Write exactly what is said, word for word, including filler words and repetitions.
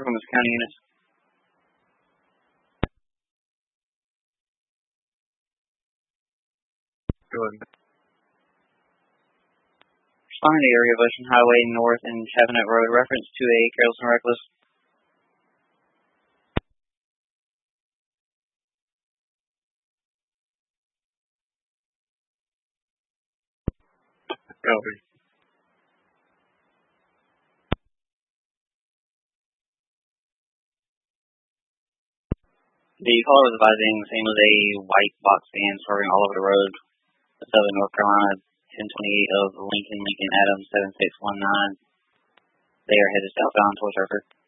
Performance County units. Go ahead. Responding to area of Ocean Highway North and Cabinet Road, reference to a careless and reckless. Copy. The caller was advising the same as a white box van swerving all over the road. Southern North Carolina, ten twenty-eight of Lincoln, Lincoln Adams, seven six one nine. They are headed southbound towards Hartford.